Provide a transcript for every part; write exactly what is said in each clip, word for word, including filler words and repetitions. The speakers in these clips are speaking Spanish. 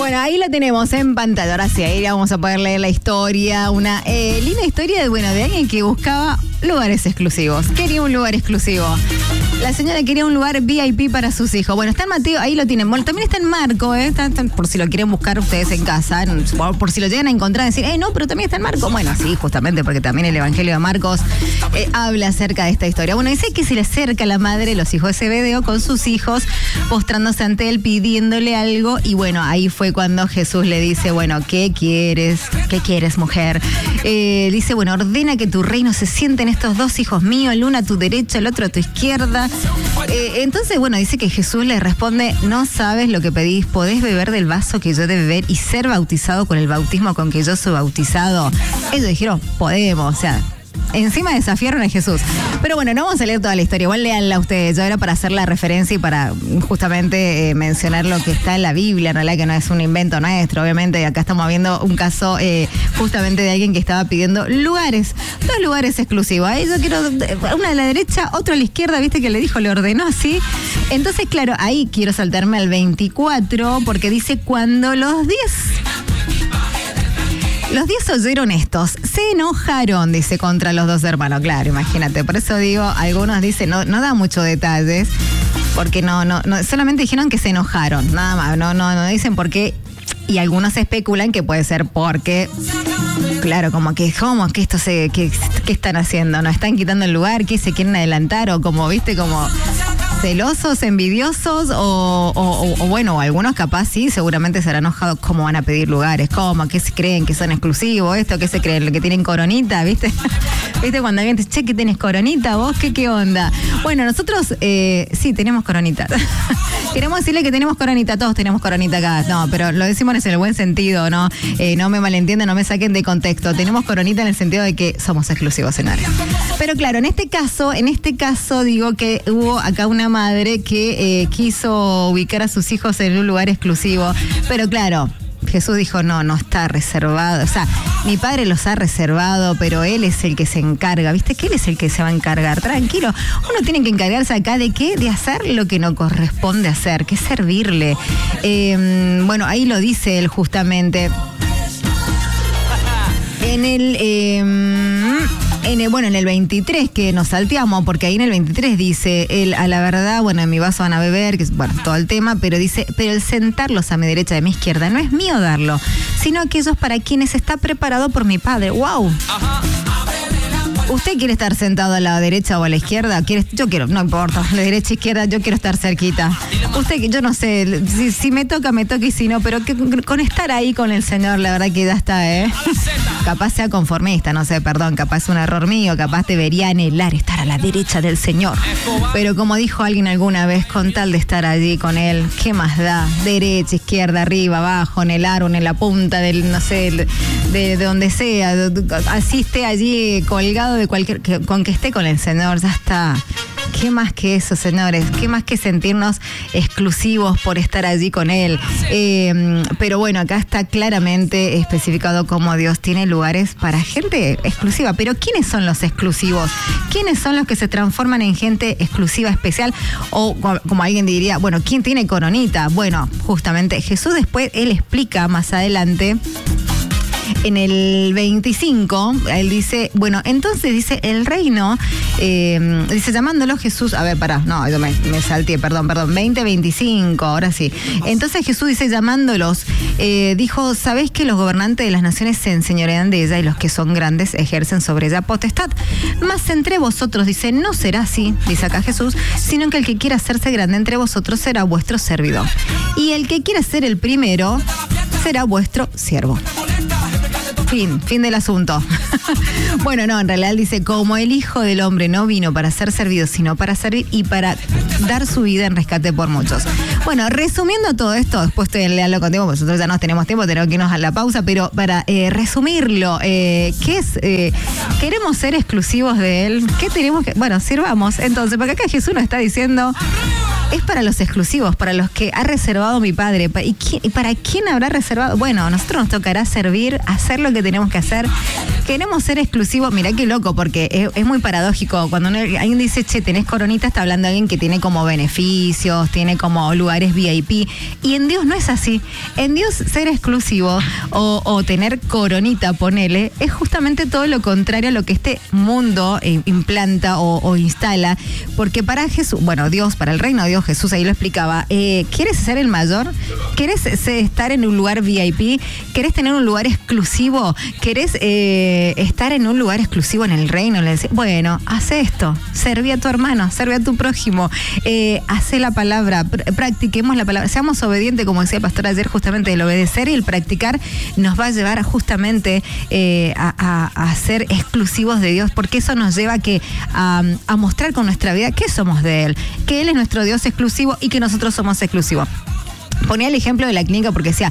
Bueno, ahí la tenemos en pantalla. Ahora sí, ahí vamos a poder leer la historia. Una eh, linda historia de, bueno, de alguien que buscaba lugares exclusivos. Quería un lugar exclusivo. La señora quería un lugar V I P para sus hijos. Bueno, está en Mateo, ahí lo tienen. Bueno, también está en Marco, ¿eh? Está, está, por si lo quieren buscar ustedes en casa, por, por si lo llegan a encontrar y decir, eh, no, pero también está en Marco. Bueno, sí, justamente porque también el Evangelio de Marcos eh, habla acerca de esta historia. Bueno, dice que se le acerca la madre, los hijos de Zebedeo, con sus hijos, postrándose ante él, pidiéndole algo. Y bueno, ahí fue cuando Jesús le dice, bueno, ¿qué quieres? ¿Qué quieres, mujer? Eh, dice, bueno, ordena que tu reino se sienten estos dos hijos míos, el uno a tu derecha, el otro a tu izquierda. Eh, entonces, bueno, dice que Jesús le responde, no sabes lo que pedís, podés beber del vaso que yo he de beber y ser bautizado con el bautismo con que yo soy bautizado. Ellos dijeron, podemos, o sea, encima desafiaron a Jesús. Pero bueno, no vamos a leer toda la historia, igual léanla ustedes. Yo era para hacer la referencia y para justamente eh, mencionar lo que está en la Biblia, en realidad que no es un invento nuestro, obviamente. Acá estamos viendo un caso eh, justamente de alguien que estaba pidiendo lugares, dos lugares exclusivos. Ahí yo quiero una a la derecha, otro a la izquierda, viste que le dijo, le ordenó así. Entonces, claro, ahí quiero saltarme al veinticuatro, porque dice, cuando los diez... Los diez oyeron estos, se enojaron, dice, contra los dos hermanos. Claro, imagínate. Por eso digo, algunos dicen, no, no da muchos detalles, porque no, no, no, solamente dijeron que se enojaron, nada más, no, no, no dicen por qué. Y algunos especulan que puede ser porque, claro, como que, ¿cómo? ¿Qué esto se, qué, qué están haciendo? ¿No están quitando el lugar? ¿Qué se quieren adelantar? O como, viste, como celosos, envidiosos, o, o, o bueno, algunos capaz sí, seguramente se harán enojados. ¿Cómo van a pedir lugares? ¿Cómo? ¿Qué se creen? ¿Que son exclusivos? ¿Esto? ¿Qué se creen? ¿Que tienen coronita? ¿Viste? ¿Viste cuando alguien te dice, che, que tenés coronita? ¿Vos qué, qué onda? Bueno, nosotros eh, sí tenemos coronita. Queremos decirle que tenemos coronita, todos tenemos coronita acá. No, pero lo decimos en el buen sentido, ¿no? Eh, no me malentiendan, no me saquen de contexto. Tenemos coronita en el sentido de que somos exclusivos en área. Pero claro, en este caso, en este caso digo que hubo acá una madre que eh, quiso ubicar a sus hijos en un lugar exclusivo, pero claro, Jesús dijo, no, no está reservado. O sea, mi padre los ha reservado, pero él es el que se encarga. ¿Viste? Que él es el que se va a encargar. Tranquilo. Uno tiene que encargarse acá de qué, de hacer lo que no corresponde hacer, que es servirle. Eh, bueno, ahí lo dice él justamente. En el... Eh, En el, bueno, en el veintitrés, que nos salteamos, porque ahí en el veintitrés dice, él, a la verdad, bueno, en mi vaso van a beber, que es, bueno, todo el tema, pero dice, pero el sentarlos a mi derecha y a mi izquierda no es mío darlo, sino aquellos para quienes está preparado por mi Padre. ¡Wow! Ajá. ¿Usted quiere estar sentado a la derecha o a la izquierda? ¿Quiere? Yo quiero, no importa, la derecha, izquierda, yo quiero estar cerquita. Usted, yo no sé, si, si me toca, me toca y si no, pero que, con estar ahí con el Señor, la verdad que ya está, ¿eh? Capaz sea conformista, no sé, perdón, capaz es un error mío, capaz debería anhelar estar a la derecha del Señor. Pero como dijo alguien alguna vez, con tal de estar allí con Él, ¿qué más da? Derecha, izquierda, arriba, abajo, en el árbol, en la punta del, no sé, de, de donde sea, así esté allí colgado de cualquier, que, con que esté con el Señor, ya está. ¿Qué más que eso, señores? ¿Qué más que sentirnos exclusivos por estar allí con Él? Eh, pero bueno, acá está claramente especificado cómo Dios tiene lugares para gente exclusiva. Pero ¿quiénes son los exclusivos? ¿Quiénes son los que se transforman en gente exclusiva, especial? O como alguien diría, bueno, ¿quién tiene coronita? Bueno, justamente Jesús después, Él explica más adelante. En el veinticinco, él dice, bueno, entonces dice, el reino, eh, dice, llamándolo Jesús, a ver, pará, no, yo me, me salté, perdón, perdón, veinte, veinticinco, ahora sí. Entonces Jesús dice, llamándolos, eh, dijo, ¿sabéis que los gobernantes de las naciones se enseñorean de ella y los que son grandes ejercen sobre ella potestad? Mas entre vosotros, dice, no será así, dice acá Jesús, sino que el que quiera hacerse grande entre vosotros será vuestro servidor. Y el que quiera ser el primero será vuestro siervo. Fin, fin del asunto. Bueno, no, en realidad dice, como el Hijo del Hombre no vino para ser servido, sino para servir y para dar su vida en rescate por muchos. Bueno, resumiendo todo esto, después estoy en leerlo contigo, porque nosotros ya no tenemos tiempo, tenemos que irnos a la pausa, pero para eh, resumirlo, eh, ¿qué es? Eh, ¿Queremos ser exclusivos de Él? ¿Qué tenemos que...? Bueno, sirvamos. Entonces, porque acá Jesús nos está diciendo... es para los exclusivos, para los que ha reservado mi Padre. ¿Y, quién, y para quién habrá reservado? Bueno, a nosotros nos tocará servir, hacer lo que tenemos que hacer. Queremos ser exclusivos. Mirá qué loco, porque es, es muy paradójico. Cuando uno, alguien dice, che, tenés coronita, está hablando de alguien que tiene como beneficios, tiene como lugares V I P. Y en Dios no es así. En Dios ser exclusivo o, o tener coronita, ponele, es justamente todo lo contrario a lo que este mundo eh, implanta o, o instala. Porque para Jesús, bueno, Dios, para el reino de Dios, Jesús ahí lo explicaba, eh, ¿quieres ser el mayor? ¿Quieres estar en un lugar V I P? ¿Querés tener un lugar exclusivo? ¿Querés eh, estar en un lugar exclusivo en el reino? Le decía, bueno, haz esto, serví a tu hermano, serví a tu prójimo, eh, hace la palabra, pr- practiquemos la palabra, seamos obedientes, como decía el pastor ayer, justamente el obedecer y el practicar nos va a llevar a justamente eh, a, a, a ser exclusivos de Dios, porque eso nos lleva a, que, a, a mostrar con nuestra vida que somos de Él, que Él es nuestro Dios exclusivo y que nosotros somos exclusivos. Ponía el ejemplo de la clínica porque decía,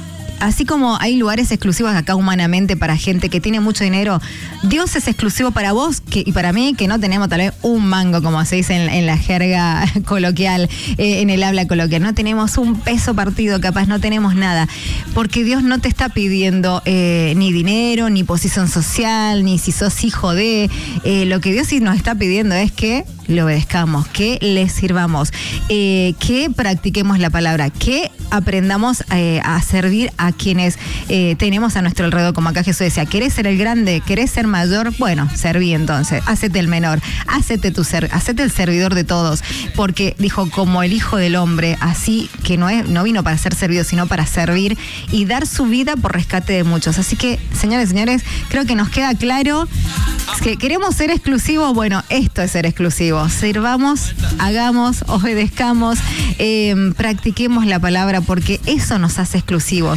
así como hay lugares exclusivos acá humanamente para gente que tiene mucho dinero, Dios es exclusivo para vos que, y para mí, que no tenemos tal vez un mango, como se dice en, en la jerga coloquial, eh, en el habla coloquial. No tenemos un peso partido, capaz no tenemos nada. Porque Dios no te está pidiendo eh, ni dinero, ni posición social, ni si sos hijo de... Eh, lo que Dios sí nos está pidiendo es que le obedezcamos, que le sirvamos, eh, que practiquemos la palabra, que aprendamos eh, a servir a quienes eh, tenemos a nuestro alrededor, como acá Jesús decía, ¿querés ser el grande? ¿Querés ser mayor? Bueno, serví entonces, hacete el menor, hacete tu ser, hacete el servidor de todos, porque dijo, como el Hijo del Hombre, así que no es, no vino para ser servido, sino para servir y dar su vida por rescate de muchos. Así que, señores y señores, creo que nos queda claro que queremos ser exclusivos. Bueno, esto es ser exclusivo. Sirvamos, hagamos, obedezcamos, eh, practiquemos la palabra, porque eso nos hace exclusivos.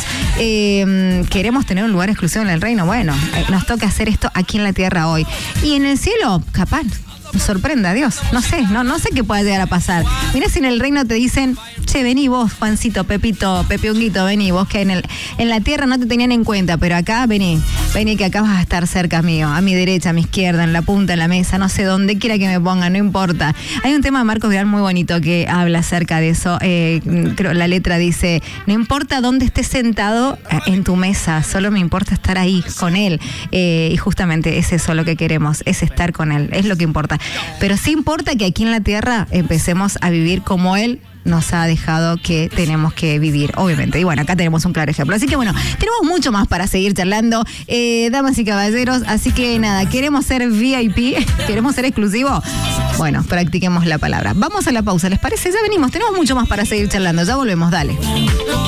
Eh, queremos tener un lugar exclusivo en el reino. Bueno, eh, nos toca hacer esto aquí en la tierra hoy. Y en el cielo, capaz, nos sorprenda a Dios. No sé, no, no sé qué pueda llegar a pasar. Mirá si en el reino te dicen, che, vení vos, Juancito, Pepito, Pepeunguito, vení vos, que en, el, en la tierra no te tenían en cuenta, pero acá vení, vení que acá vas a estar cerca mío, a mi derecha, a mi izquierda, en la punta, en la mesa, no sé, donde quiera que me pongan, no importa. Hay un tema de Marcos Vidal muy bonito que habla acerca de eso. Eh, creo la letra dice, no importa dónde estés sentado en tu mesa, solo me importa estar ahí con Él. Eh, y justamente es eso lo que queremos, es estar con Él, es lo que importa. Pero sí importa que aquí en la tierra empecemos a vivir como Él nos ha dejado que tenemos que vivir, obviamente. Y bueno, acá tenemos un claro ejemplo. Así que bueno, tenemos mucho más para seguir charlando, eh, damas y caballeros. Así que nada, queremos ser V I P, queremos ser exclusivos. Bueno, practiquemos la palabra. Vamos a la pausa, ¿les parece? Ya venimos, tenemos mucho más para seguir charlando. Ya volvemos, dale.